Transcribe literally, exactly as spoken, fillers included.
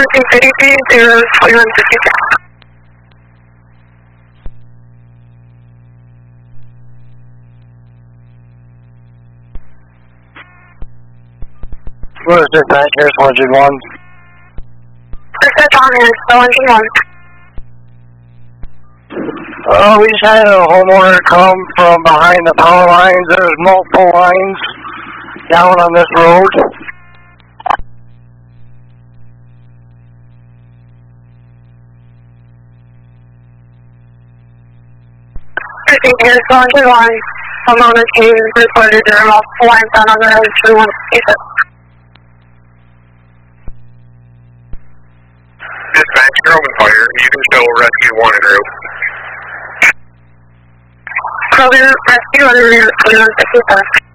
fourteen fifty-three, zero twenty-one fifty-six. What is this, Bank? Here's one G one. Dispatch on here, one G one. Oh, we just had a homeowner come from behind the power lines. There's multiple lines down on this road. thirteen here's one G one. Homeowner came reported there are multiple lines down on the road, two one six. Dispatch, you're open fire. You can show rescue one en route. Program rescue on the route, two one six.